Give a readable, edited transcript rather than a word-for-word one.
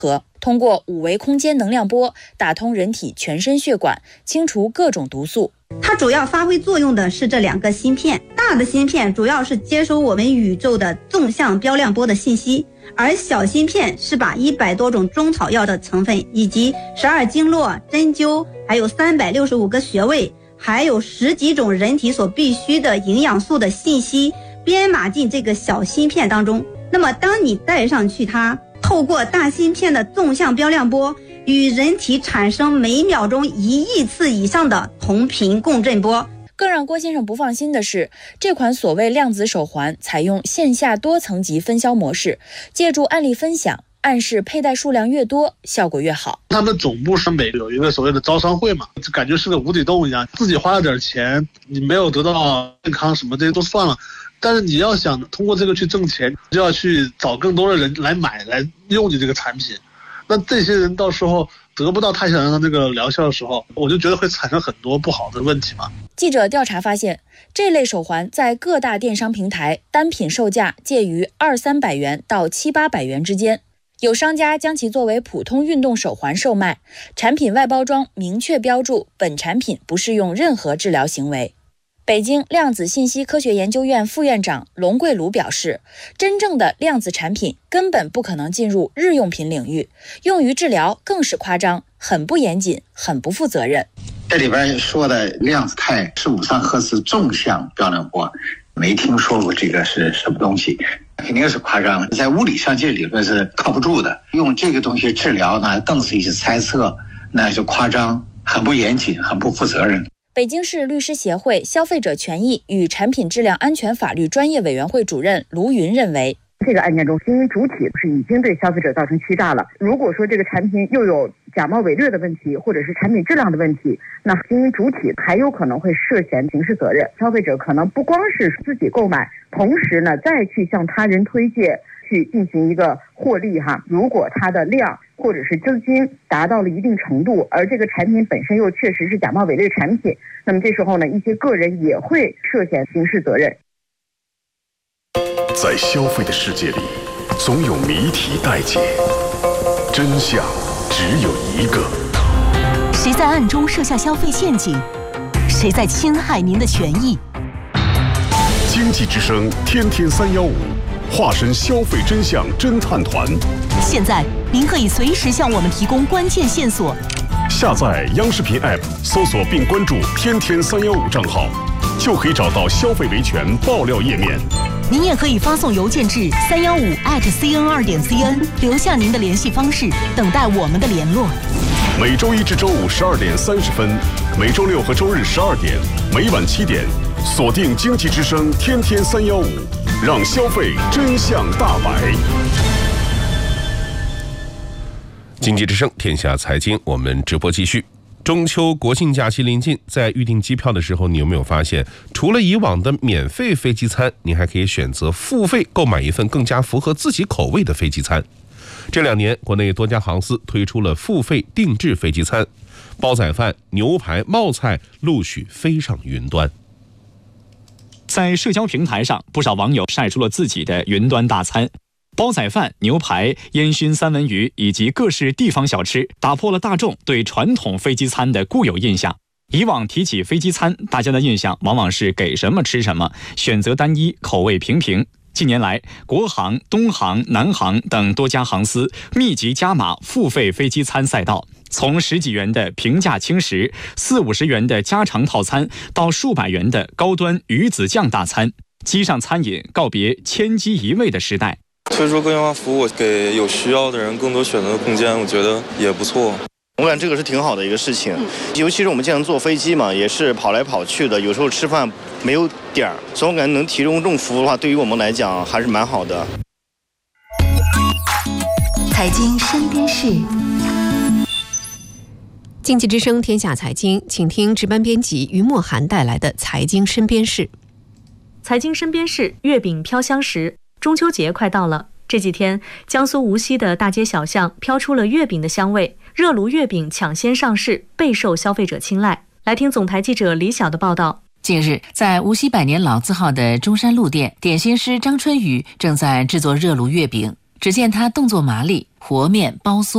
通过5维空间能量波打通人体全身血管，清除各种毒素。 它主要发挥作用的是这2个芯片，大的芯片主要是接收我们宇宙的纵向标量波的信息，而小芯片是把100多种中草药的成分以及12经络、针灸，还有365个穴位，还有10几种人体所必需的营养素的信息编码进这个小芯片当中。那么当你戴上去它，透过大芯片的纵向标量波与人体产生每秒钟1亿次以上的同频共振波。 更让郭先生不放心的是，这款所谓量子手环采用线下多层级分销模式，借助案例分享，暗示佩戴数量越多，效果越好。 他们总部上北有一个所谓的招商会嘛，就感觉是个无底洞一样，自己花了点钱，你没有得到健康什么这些都算了，但是你要想通过这个去挣钱，就要去找更多的人来买来用你这个产品，那这些人到时候得不到他想要的那个疗效的时候，我就觉得会产生很多不好的问题嘛。 记者调查发现，这类手环在各大电商平台单品售价介于200-300元到700-800元之间，有商家将其作为普通运动手环售卖，产品外包装明确标注本产品不适用任何治疗行为。北京量子信息科学研究院副院长龙桂鲁表示，真正的量子产品根本不可能进入日用品领域，用于治疗更是夸张，很不严谨，很不负责任。 这里边说的量子态15.3赫兹纵向标量波，没听说过这个是什么东西，肯定是夸张，在物理上这理论是靠不住的。用这个东西治疗呢，更是一些猜测，那就夸张，很不严谨，很不负责任。 北京市律师协会消费者权益与产品质量安全法律专业委员会主任卢云认为， 这个案件中经营主体是已经对消费者造成欺诈了，如果说这个产品又有假冒伪劣的问题，或者是产品质量的问题，那经营主体还有可能会涉嫌刑事责任。消费者可能不光是自己购买，同时呢再去向他人推荐，去进行一个获利哈。如果它的量或者是资金达到了一定程度，而这个产品本身又确实是假冒伪劣产品，那么这时候呢，一些个人也会涉嫌刑事责任。 在消费的世界里，总有谜题待解，真相只有一个。 谁在暗中设下消费陷阱？谁在侵害您的权益？ 经济之声天天315，化身消费真相侦探团。 现在您可以随时向我们提供关键线索。 下载央视频 App， 搜索并关注天天315账号，就可以找到消费维权爆料页面。 您也可以发送邮件至315@cn2.cn， 留下您的联系方式，等待我们的联络。 每周一至周五12点30分，每周六和周日12点，每晚7点，锁定经济之声天天315，让消费真相大白。 经济之声天下财经，我们直播继续。中秋国庆假期临近，在预订机票的时候，你有没有发现，除了以往的免费飞机餐，你还可以选择付费购买一份更加符合自己口味的飞机餐？这2年，国内多家航司推出了付费定制飞机餐，煲仔饭、牛排、冒菜陆续飞上云端。 在社交平台上，不少网友晒出了自己的云端大餐。煲仔饭、牛排、烟熏三文鱼以及各式地方小吃，打破了大众对传统飞机餐的固有印象。以往提起飞机餐，大家的印象往往是给什么吃什么，选择单一，口味平平。近年来，国航、东航、南航等多家航司密集加码付费飞机餐赛道，从10几元的平价轻食、40-50元的家常套餐，到数百元的高端鱼子酱大餐，机上餐饮告别千机一味的时代。 推出个性化服务，给有需要的人更多选择的空间，我觉得也不错。 我感觉这个是挺好的一个事情，尤其是我们经常坐飞机嘛，也是跑来跑去的，有时候吃饭没有点儿，所以我感觉能提供这种服务的话，对于我们来讲还是蛮好的。 财经身边事， 经济之声天下财经，请听值班编辑于墨涵带来的财经身边事。 财经身边事，月饼飘香时。中秋节快到了，这几天江苏无锡的大街小巷飘出了月饼的香味，热炉月饼抢先上市，备受消费者青睐。来听总台记者李晓的报道。 近日，在无锡百年老字号的中山路店，点心师张春雨正在制作热炉月饼。只见他动作麻利，和面、包酥